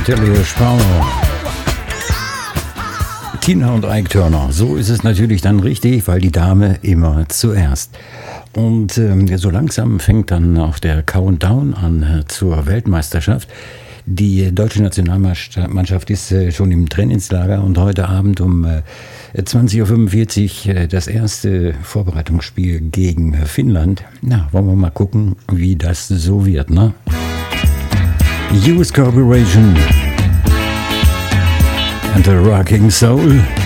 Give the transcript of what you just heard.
Telly Power. Tina und Ike Turner. So ist es natürlich dann richtig, weil die Dame immer zuerst. Und so langsam fängt dann auch der Countdown an zur Weltmeisterschaft. Die deutsche Nationalmannschaft ist schon im Trainingslager und heute Abend um 20.45 Uhr das erste Vorbereitungsspiel gegen Finnland. Na, wollen wir mal gucken, wie das so wird, ne? US Corporation and the Rocking Soul.